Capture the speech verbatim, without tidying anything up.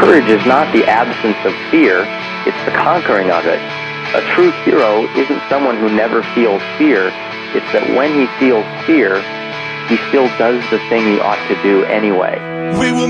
Courage is not the absence of fear, it's the conquering of it. A true hero isn't someone who never feels fear, it's that when he feels fear, he still does the thing he ought to do anyway. We will